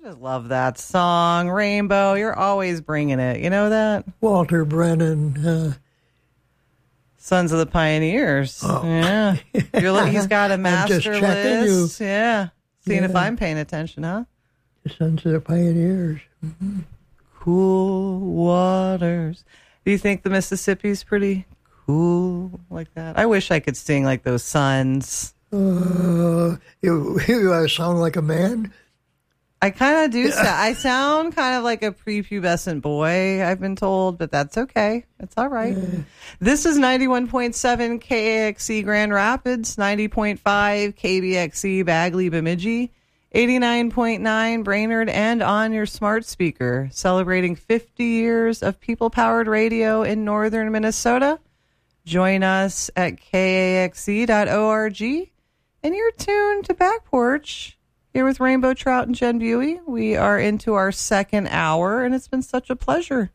just love that song, Rainbow. You're always bringing it. You know that? Walter Brennan. Sons of the Pioneers. Oh. Yeah. He's got a master list. Yeah. Seeing if I'm paying attention, huh? The Sons of the Pioneers. Mm-hmm. Cool waters. Do you think the Mississippi's pretty cool like that? I wish I could sing like those sons. You sound like a man? I kind of do. I sound kind of like a prepubescent boy, I've been told, but that's okay. It's all right. This is 91.7 KAXE Grand Rapids, 90.5 KBXE Bagley Bemidji, 89.9 Brainerd, and on your smart speaker, celebrating 50 years of people-powered radio in northern Minnesota. Join us at KAXE.org, and you're tuned to Back Porch. Here with Rainbow Trout and Jen Buey. We are into our second hour, and it's been such a pleasure.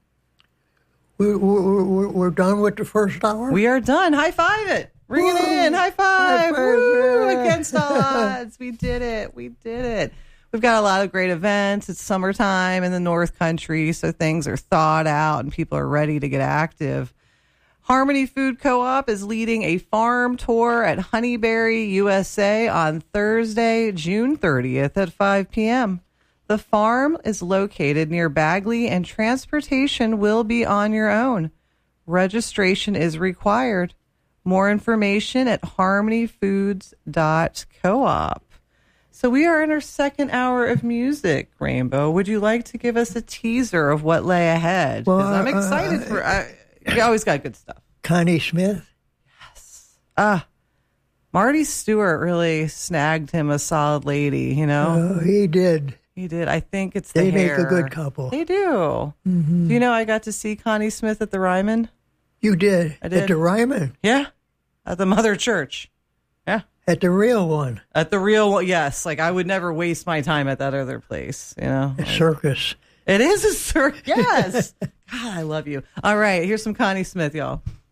We're done with the first hour? We are done. High five it. Bring it in. High five. Woo! Yeah. Against all odds. We did it. We did it. We've got a lot of great events. It's summertime in the North Country, so things are thawed out and people are ready to get active. Harmony Food Co-op is leading a farm tour at Honeyberry, USA on Thursday, June 30th at 5 p.m. The farm is located near Bagley and transportation will be on your own. Registration is required. More information at harmonyfoods.coop. So we are in our second hour of music, Rainbow. Would you like to give us a teaser of what lay ahead? Because I'm excited for... You always got good stuff. Connie Smith? Yes. Marty Stewart really snagged him a solid lady, you know? He did. He did. I think it's the They hair. make a good couple. They do. Mm-hmm. Do you know I got to see Connie Smith at the Ryman? You did? I did. At the Ryman? Yeah. At the Mother Church. Yeah. At the real one? At the real one, yes. Like, I would never waste my time at that other place, you know? A circus. It is a circus. Yes. God, I love you. All right, here's some Connie Smith, y'all.